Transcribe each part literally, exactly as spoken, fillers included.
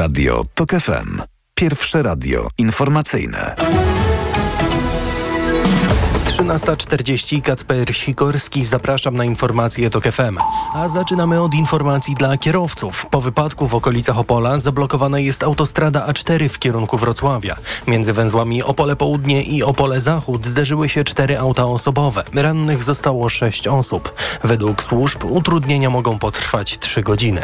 Radio Tok F M. Pierwsze radio informacyjne. trzynasta czterdzieści, Kacper Sikorski, zapraszam na informacje Tok F M. A zaczynamy od informacji dla kierowców. Po wypadku w okolicach Opola zablokowana jest autostrada A cztery w kierunku Wrocławia. Między węzłami Opole Południe i Opole Zachód zderzyły się cztery auta osobowe. Rannych zostało sześć osób. Według służb utrudnienia mogą potrwać trzy godziny.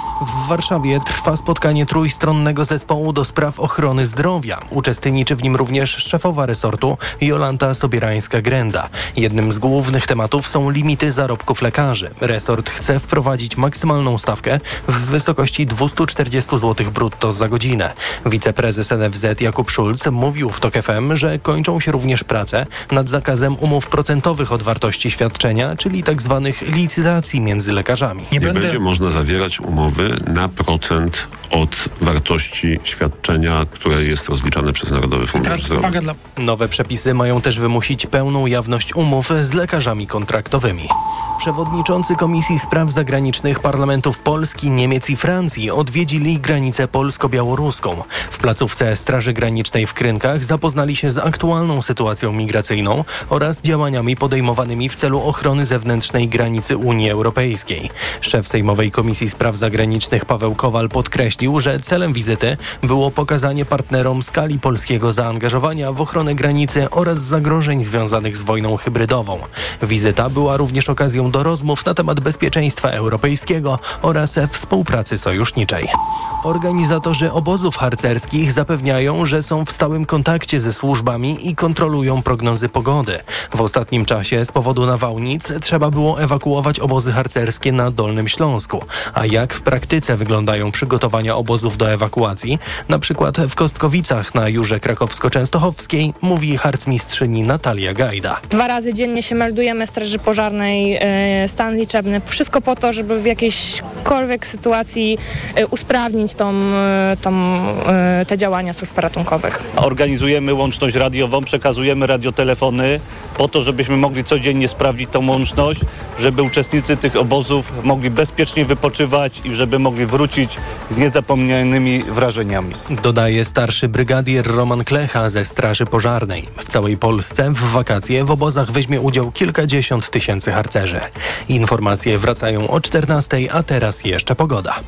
W Warszawie trwa spotkanie trójstronnego zespołu do spraw ochrony zdrowia. Uczestniczy w nim również szefowa resortu Jolanta Sobierańska-Grenda. Jednym z głównych tematów są limity zarobków lekarzy. Resort chce wprowadzić maksymalną stawkę w wysokości dwieście czterdzieści złotych brutto za godzinę. Wiceprezes N F Z Jakub Szulc mówił w Tok F M, że kończą się również prace nad zakazem umów procentowych od wartości świadczenia, czyli tzw. licytacji między lekarzami. Nie, Nie będę... będzie można zawierać umowy na procent od wartości świadczenia, które jest rozliczane przez Narodowy Fundusz Zdrowia. Dla... Nowe przepisy mają też wymusić pełną jawność umów z lekarzami kontraktowymi. Przewodniczący Komisji Spraw Zagranicznych parlamentów Polski, Niemiec i Francji odwiedzili granicę polsko-białoruską. W placówce Straży Granicznej w Krynkach zapoznali się z aktualną sytuacją migracyjną oraz działaniami podejmowanymi w celu ochrony zewnętrznej granicy Unii Europejskiej. Szef Sejmowej Komisji Spraw Zagranicznych Paweł Kowal podkreślił, że celem wizyty było pokazanie partnerom skali polskiego zaangażowania w ochronę granicy oraz zagrożeń związanych z wojną hybrydową. Wizyta była również okazją do rozmów na temat bezpieczeństwa europejskiego oraz współpracy sojuszniczej. Organizatorzy obozów harcerskich zapewniają, że są w stałym kontakcie ze służbami i kontrolują prognozy pogody. W ostatnim czasie z powodu nawałnic trzeba było ewakuować obozy harcerskie na Dolnym Śląsku. A jak w praktyce wyglądają przygotowania obozów do ewakuacji? Na przykład w Kostkowicach na Jurze Krakowsko-Częstochowskiej mówi harcmistrzyni Natalia Gajda. Dwa razy dziennie się meldujemy Straży Pożarnej, e, stan liczebny. Wszystko po to, żeby w jakiejśkolwiek sytuacji e, usprawnić tą, tą, e, te działania służb ratunkowych. Organizujemy łączność radiową, przekazujemy radiotelefony po to, żebyśmy mogli codziennie sprawdzić tą łączność, żeby uczestnicy tych obozów mogli bezpiecznie wypoczywać i żeby mogli wrócić z niezapomnianymi wrażeniami. Dodaje starszy brygadier Roman Klecha ze Straży Pożarnej. W całej Polsce w wakacje w obozach weźmie udział kilkadziesiąt tysięcy harcerzy. Informacje wracają o czternastej, a teraz jeszcze pogoda.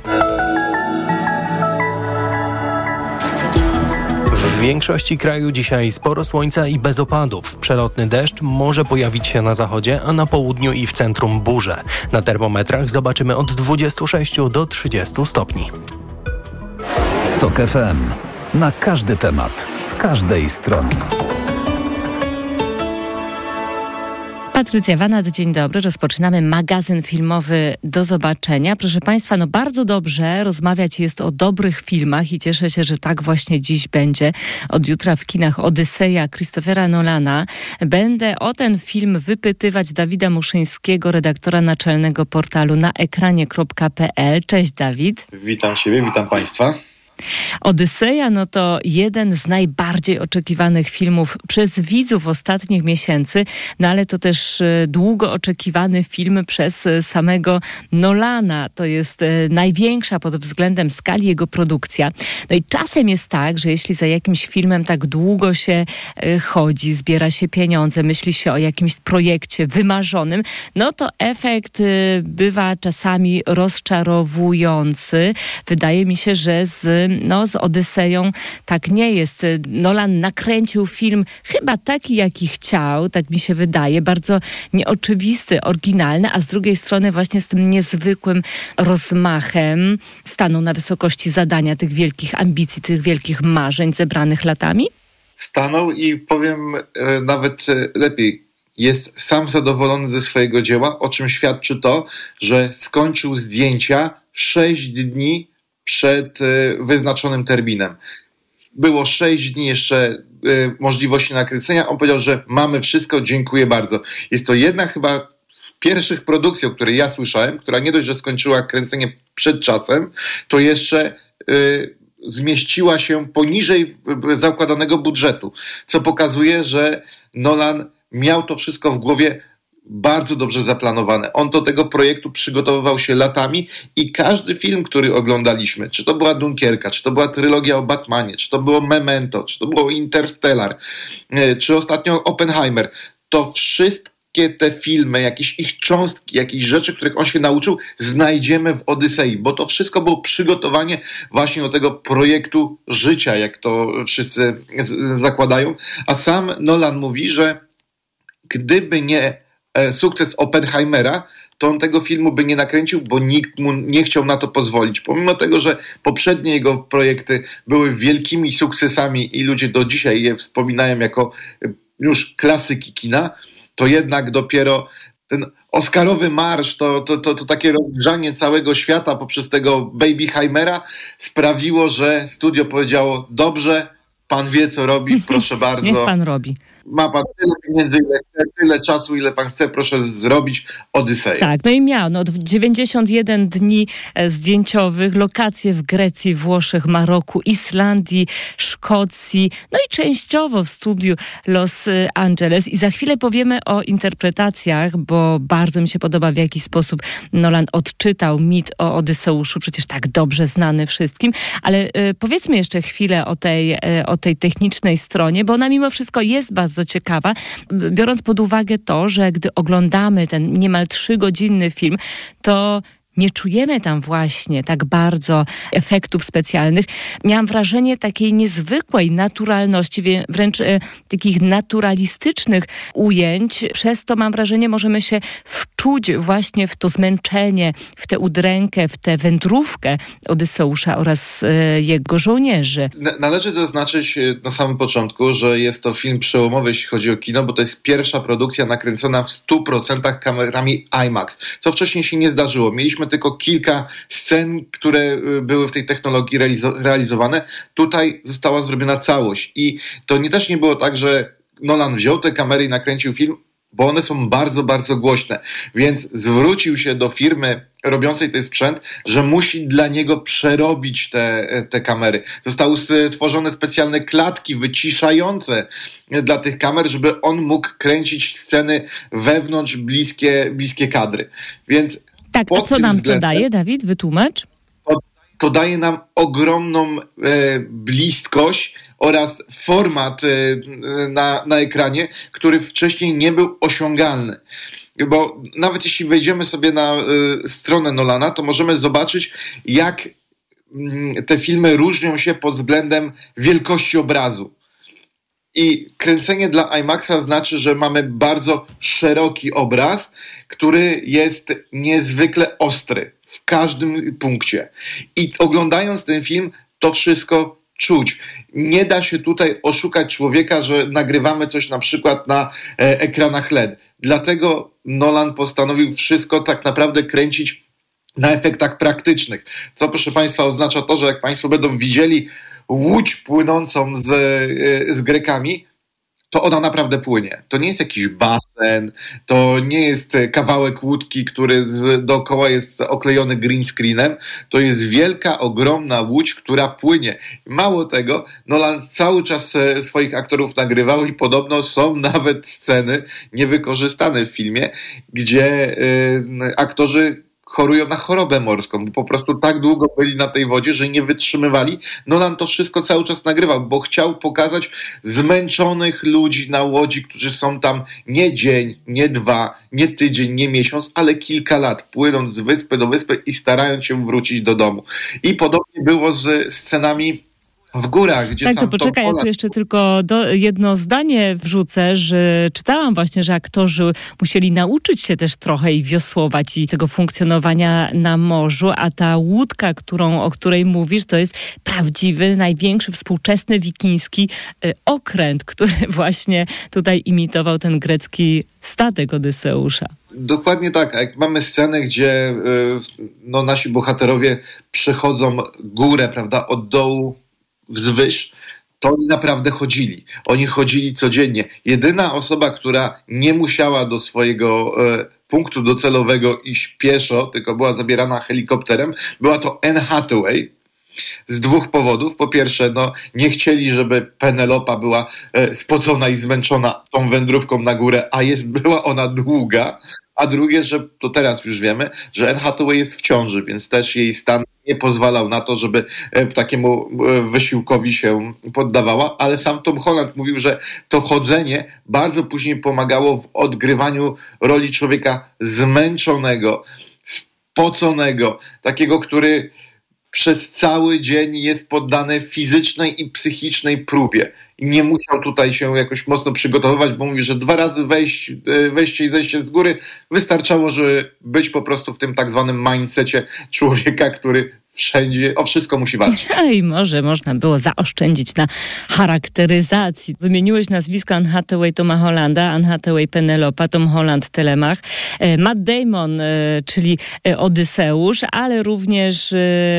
W większości kraju dzisiaj sporo słońca i bez opadów. Przelotny deszcz może pojawić się na zachodzie, a na południu i w centrum burze. Na termometrach zobaczymy od dwudziestu sześciu do trzydziestu stopni. Tok F M. Na każdy temat, z każdej strony. Patrycja Wanat, dzień dobry. Rozpoczynamy magazyn filmowy Do zobaczenia. Proszę Państwa, no bardzo dobrze rozmawiać jest o dobrych filmach i cieszę się, że tak właśnie dziś będzie. Od jutra w kinach Odyseja Christophera Nolana. Będę o ten film wypytywać Dawida Muszyńskiego, redaktora naczelnego portalu na ekranie kropka pe el. Cześć Dawid. Witam Ciebie, witam Państwa. Odyseja no to jeden z najbardziej oczekiwanych filmów przez widzów ostatnich miesięcy, no ale to też długo oczekiwany film przez samego Nolana. To jest największa pod względem skali jego produkcja. No i czasem jest tak, że jeśli za jakimś filmem tak długo się chodzi, zbiera się pieniądze, myśli się o jakimś projekcie wymarzonym, no to efekt bywa czasami rozczarowujący. Wydaje mi się, że z No, z Odyseją tak nie jest. Nolan nakręcił film chyba taki, jaki chciał, tak mi się wydaje, bardzo nieoczywisty, oryginalny, a z drugiej strony właśnie z tym niezwykłym rozmachem stanął na wysokości zadania tych wielkich ambicji, tych wielkich marzeń zebranych latami? Stanął i powiem e, nawet e, lepiej. Jest sam zadowolony ze swojego dzieła, o czym świadczy to, że skończył zdjęcia sześć dni przed wyznaczonym terminem. Było sześć dni jeszcze możliwości nakręcenia. On powiedział, że mamy wszystko, dziękuję bardzo. Jest to jedna chyba z pierwszych produkcji, o której ja słyszałem, która nie dość, że skończyła kręcenie przed czasem, to jeszcze y, zmieściła się poniżej zakładanego budżetu, co pokazuje, że Nolan miał to wszystko w głowie bardzo dobrze zaplanowane. On do tego projektu przygotowywał się latami i każdy film, który oglądaliśmy, czy to była Dunkierka, czy to była trylogia o Batmanie, czy to było Memento, czy to było Interstellar, czy ostatnio Oppenheimer, to wszystkie te filmy, jakieś ich cząstki, jakieś rzeczy, których on się nauczył, znajdziemy w Odysei, bo to wszystko było przygotowanie właśnie do tego projektu życia, jak to wszyscy zakładają. A sam Nolan mówi, że gdyby nie sukces Oppenheimera, to on tego filmu by nie nakręcił, bo nikt mu nie chciał na to pozwolić. Pomimo tego, że poprzednie jego projekty były wielkimi sukcesami i ludzie do dzisiaj je wspominają jako już klasyki kina, to jednak dopiero ten oscarowy marsz, to, to, to, to takie rozgrzanie całego świata poprzez tego Babyheimera sprawiło, że studio powiedziało: dobrze, pan wie co robi, proszę bardzo. Niech pan robi. Ma pan tyle pieniędzy, ile chce, tyle czasu, ile pan chce, proszę zrobić Odyseję. Tak, no i miał no, dziewięćdziesiąt jeden dni zdjęciowych, lokacje w Grecji, Włoszech, Maroku, Islandii, Szkocji, no i częściowo w studiu Los Angeles. I za chwilę powiemy o interpretacjach, bo bardzo mi się podoba, w jaki sposób Nolan odczytał mit o Odyseuszu, przecież tak dobrze znany wszystkim. Ale y, powiedzmy jeszcze chwilę o tej, y, o tej technicznej stronie, bo ona mimo wszystko jest bardzo ciekawa, biorąc pod uwagę to, że gdy oglądamy ten niemal trzygodzinny film, to nie czujemy tam właśnie tak bardzo efektów specjalnych. Miałam wrażenie takiej niezwykłej naturalności, wręcz e, takich naturalistycznych ujęć. Przez to, mam wrażenie, możemy się wczuć właśnie w to zmęczenie, w tę udrękę, w tę wędrówkę Odyseusza oraz e, jego żołnierzy. Należy zaznaczyć na samym początku, że jest to film przełomowy, jeśli chodzi o kino, bo to jest pierwsza produkcja nakręcona w stu procentach kamerami IMAX, co wcześniej się nie zdarzyło. Mieliśmy tylko kilka scen, które były w tej technologii realizo- realizowane. Tutaj została zrobiona całość. I to nie, też nie było tak, że Nolan wziął te kamery i nakręcił film, bo one są bardzo, bardzo głośne. Więc zwrócił się do firmy robiącej ten sprzęt, że musi dla niego przerobić te, te kamery. Zostały stworzone specjalne klatki wyciszające dla tych kamer, żeby on mógł kręcić sceny wewnątrz bliskie, bliskie kadry. Więc tak, a co nam to daje, Dawid? Wytłumacz. To, to daje nam ogromną e, bliskość oraz format e, na, na ekranie, który wcześniej nie był osiągalny. Bo nawet jeśli wejdziemy sobie na e, stronę Nolana, to możemy zobaczyć, jak m, te filmy różnią się pod względem wielkości obrazu. I kręcenie dla IMAXa znaczy, że mamy bardzo szeroki obraz, który jest niezwykle ostry w każdym punkcie. I oglądając ten film, to wszystko czuć. Nie da się tutaj oszukać człowieka, że nagrywamy coś na przykład na e, ekranach L E D. Dlatego Nolan postanowił wszystko tak naprawdę kręcić na efektach praktycznych. Co, proszę Państwa, oznacza to, że jak Państwo będą widzieli łódź płynącą z, z Grekami, to ona naprawdę płynie. To nie jest jakiś basen, to nie jest kawałek łódki, który dookoła jest oklejony green screenem. To jest wielka, ogromna łódź, która płynie. Mało tego, Nolan cały czas swoich aktorów nagrywał i podobno są nawet sceny niewykorzystane w filmie, gdzie y, aktorzy chorują na chorobę morską, bo po prostu tak długo byli na tej wodzie, że nie wytrzymywali. Nolan to wszystko cały czas nagrywał, bo chciał pokazać zmęczonych ludzi na łodzi, którzy są tam nie dzień, nie dwa, nie tydzień, nie miesiąc, ale kilka lat, płynąc z wyspy do wyspy i starając się wrócić do domu. I podobnie było z scenami w górach, gdzie tak, sam to poczekaj, Tom ja tu jeszcze tylko do, jedno zdanie wrzucę, że czytałam właśnie, że aktorzy musieli nauczyć się też trochę i wiosłować i tego funkcjonowania na morzu, a ta łódka, którą, o której mówisz, to jest prawdziwy, największy współczesny wikiński y, okręt, który właśnie tutaj imitował ten grecki statek Odyseusza. Dokładnie tak. A jak mamy scenę, gdzie y, no, nasi bohaterowie przechodzą górę, prawda, od dołu wzwyż, to oni naprawdę chodzili. Oni chodzili codziennie. Jedyna osoba, która nie musiała do swojego e, punktu docelowego iść pieszo, tylko była zabierana helikopterem, była to Anne Hathaway. z dwóch powodów. Po pierwsze, no, nie chcieli, żeby Penelopa była e, spocona i zmęczona tą wędrówką na górę, a jest, była ona długa. A drugie, że to teraz już wiemy, że Anne Hathaway jest w ciąży, więc też jej stan nie pozwalał na to, żeby e, takiemu e, wysiłkowi się poddawała, ale sam Tom Holland mówił, że to chodzenie bardzo później pomagało w odgrywaniu roli człowieka zmęczonego, spoconego, takiego, który przez cały dzień jest poddany fizycznej i psychicznej próbie. I nie musiał tutaj się jakoś mocno przygotowywać, bo mówi, że dwa razy wejść, wejście i zejście z góry wystarczało, żeby być po prostu w tym tak zwanym mindsetie człowieka, który wszędzie, o wszystko musi walczyć. I może można było zaoszczędzić na charakteryzacji. Wymieniłeś nazwisko Anne Hathaway, Toma Hollanda, Anne Hathaway, Penelopa, Tom Holland, Telemach, Matt Damon, czyli Odyseusz, ale również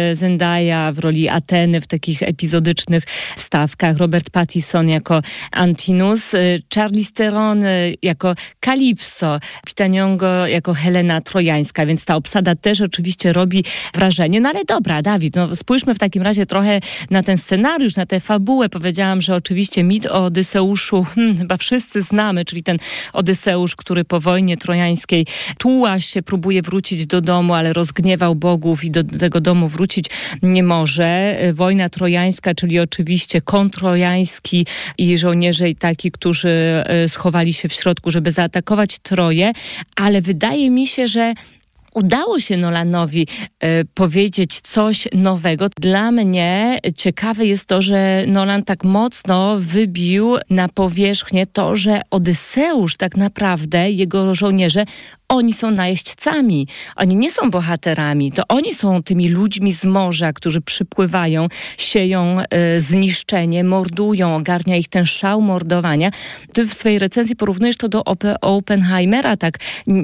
Zendaya w roli Ateny w takich epizodycznych wstawkach, Robert Pattinson jako Antinous, Charlize Theron jako Kalipso, Lupita Nyong'o jako Helena Trojańska, więc ta obsada też oczywiście robi wrażenie. No ale dobra, Dobra, Dawid, no spójrzmy w takim razie trochę na ten scenariusz, na tę fabułę. Powiedziałam, że oczywiście mit o Odyseuszu hmm, chyba wszyscy znamy, czyli ten Odyseusz, który po wojnie trojańskiej tuła się, próbuje wrócić do domu, ale rozgniewał bogów i do tego domu wrócić nie może. Wojna trojańska, czyli oczywiście kon trojański i żołnierze i taki, którzy schowali się w środku, żeby zaatakować Troję, ale wydaje mi się, że udało się Nolanowi e, powiedzieć coś nowego. Dla mnie ciekawe jest to, że Nolan tak mocno wybił na powierzchnię to, że Odyseusz tak naprawdę, jego żołnierze, oni są najeźdźcami. Oni nie są bohaterami. To oni są tymi ludźmi z morza, którzy przypływają, sieją e, zniszczenie, mordują, ogarnia ich ten szał mordowania. Ty w swojej recenzji porównujesz to do Op- Oppenheimera tak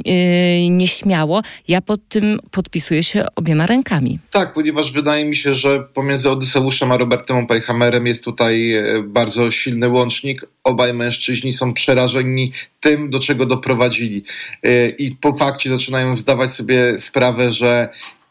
e, nieśmiało. Ja pod tym podpisuję się obiema rękami. Tak, ponieważ wydaje mi się, że pomiędzy Odyseuszem a Robertem Oppenheimerem jest tutaj bardzo silny łącznik. Obaj mężczyźni są przerażeni tym, do czego doprowadzili. I po fakcie zaczynają zdawać sobie sprawę, że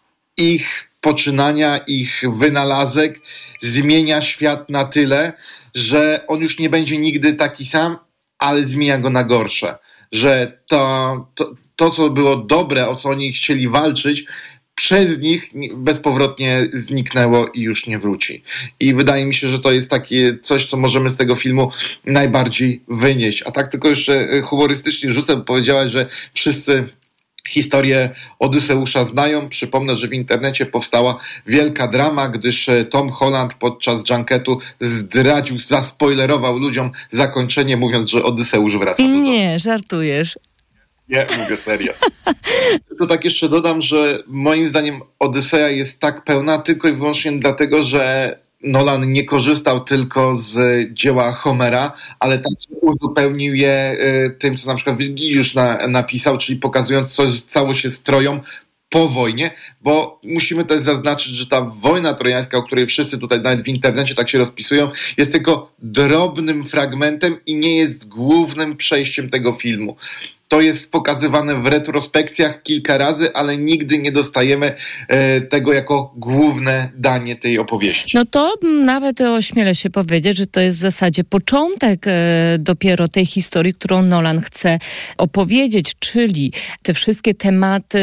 ich poczynania, ich wynalazek zmienia świat na tyle, że on już nie będzie nigdy taki sam, ale zmienia go na gorsze. Że to, to, to co było dobre, o co oni chcieli walczyć, przez nich bezpowrotnie zniknęło i już nie wróci. I wydaje mi się, że to jest takie coś, co możemy z tego filmu najbardziej wynieść. A tak tylko jeszcze humorystycznie rzucę, bo powiedziałaś, że wszyscy historię Odyseusza znają. Przypomnę, że w internecie powstała wielka drama, gdyż Tom Holland podczas junketu zdradził, zaspoilerował ludziom zakończenie, mówiąc, że Odyseusz wraca do domu. Nie, żartujesz. Nie, mówię serio. To tak jeszcze dodam, że moim zdaniem Odyseja jest tak pełna tylko i wyłącznie dlatego, że Nolan nie korzystał tylko z dzieła Homera, ale także uzupełnił je tym, co na przykład Wirgiliusz na, napisał, czyli pokazując, co stało się z Troją po wojnie, bo musimy też zaznaczyć, że ta wojna trojańska, o której wszyscy tutaj nawet w internecie tak się rozpisują, jest tylko drobnym fragmentem i nie jest głównym przejściem tego filmu. To jest pokazywane w retrospekcjach kilka razy, ale nigdy nie dostajemy e, tego jako główne danie tej opowieści. No to nawet ośmielę się powiedzieć, że to jest w zasadzie początek e, dopiero tej historii, którą Nolan chce opowiedzieć, czyli te wszystkie tematy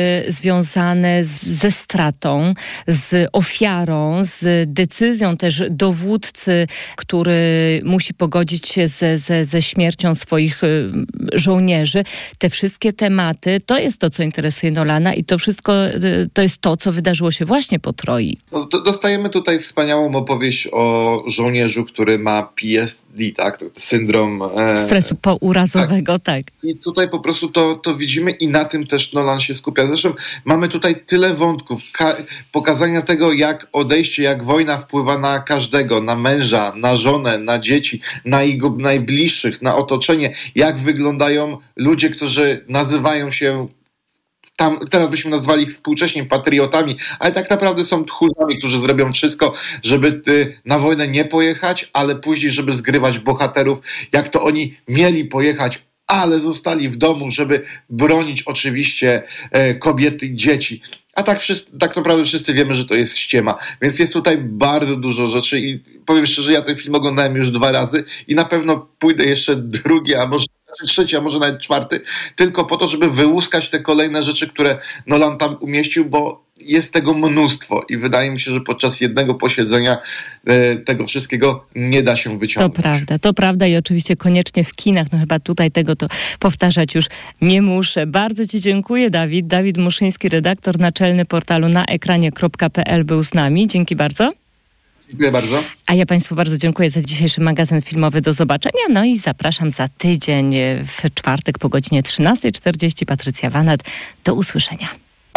związane z, ze stratą, z ofiarą, z decyzją też dowódcy, który musi pogodzić się ze, ze, ze śmiercią swoich e, żołnierzy. Te wszystkie tematy, to jest to, co interesuje Nolana i to wszystko, to jest to, co wydarzyło się właśnie po Troi. No, dostajemy tutaj wspaniałą opowieść o żołnierzu, który ma P S D, tak? Syndrom e... stresu pourazowego, tak. tak. I tutaj po prostu to, to widzimy i na tym też Nolan się skupia. Zresztą mamy tutaj tyle wątków, ka- pokazania tego, jak odejście, jak wojna wpływa na każdego, na męża, na żonę, na dzieci, na jego najbliższych, na otoczenie, jak wyglądają ludzie, którzy nazywają się tam, teraz byśmy nazwali ich współcześnie patriotami, ale tak naprawdę są tchórzami, którzy zrobią wszystko, żeby y, na wojnę nie pojechać, ale później, żeby zgrywać bohaterów, jak to oni mieli pojechać, ale zostali w domu, żeby bronić oczywiście e, kobiety i dzieci. A tak, wszyscy, tak naprawdę wszyscy wiemy, że to jest ściema. Więc jest tutaj bardzo dużo rzeczy i powiem szczerze, ja ten film oglądałem już dwa razy i na pewno pójdę jeszcze drugi, a może trzeci, a może nawet czwarty, tylko po to, żeby wyłuskać te kolejne rzeczy, które Nolan tam umieścił, bo jest tego mnóstwo i wydaje mi się, że podczas jednego posiedzenia e, tego wszystkiego nie da się wyciągnąć. To prawda, to prawda i oczywiście koniecznie w kinach, no chyba tutaj tego to powtarzać już nie muszę. Bardzo Ci dziękuję, Dawid. Dawid Muszyński, redaktor naczelny portalu naekranie kropka pe el był z nami. Dzięki bardzo. Dziękuję bardzo. A ja Państwu bardzo dziękuję za dzisiejszy magazyn filmowy. Do zobaczenia. No i zapraszam za tydzień w czwartek po godzinie trzynasta czterdzieści. Patrycja Wanat. Do usłyszenia.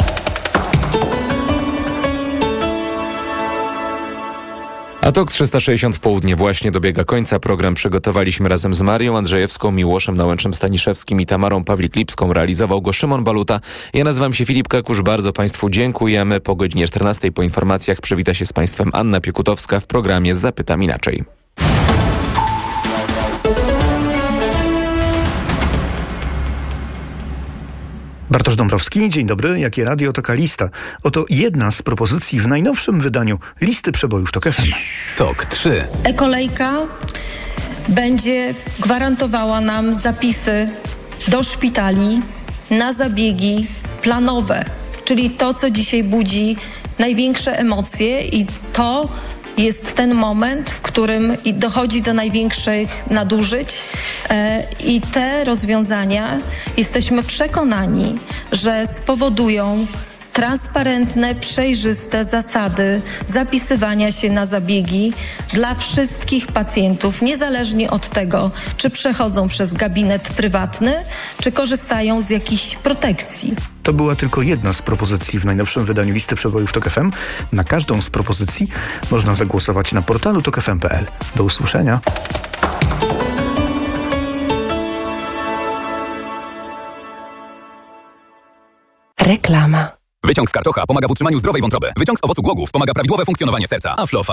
A TOK trzysta sześćdziesiąt w południe właśnie dobiega końca. Program przygotowaliśmy razem z Marią Andrzejewską, Miłoszem Nałęczem-Staniszewskim i Tamarą Pawlik-Lipską. Realizował go Szymon Baluta. Ja nazywam się Filip Kakusz. Bardzo Państwu dziękujemy. Po godzinie czternastej po informacjach przywita się z Państwem Anna Piekutowska w programie Zapytam Inaczej. Bartosz Dąbrowski, dzień dobry. Jakie radio, taka lista. Oto jedna z propozycji w najnowszym wydaniu listy przebojów TOK F M. TOK trzy. E-kolejka będzie gwarantowała nam zapisy do szpitali na zabiegi planowe, czyli to, co dzisiaj budzi największe emocje i to jest ten moment, w którym dochodzi do największych nadużyć i te rozwiązania jesteśmy przekonani, że spowodują transparentne, przejrzyste zasady zapisywania się na zabiegi dla wszystkich pacjentów, niezależnie od tego, czy przechodzą przez gabinet prywatny, czy korzystają z jakichś protekcji. To była tylko jedna z propozycji w najnowszym wydaniu listy przebojów TOK F M. Na każdą z propozycji można zagłosować na portalu tok f m kropka p l. Do usłyszenia. Reklama. Wyciąg z karczocha pomaga w utrzymaniu zdrowej wątroby. Wyciąg z owocu głogów pomaga prawidłowe funkcjonowanie serca. Aflofa.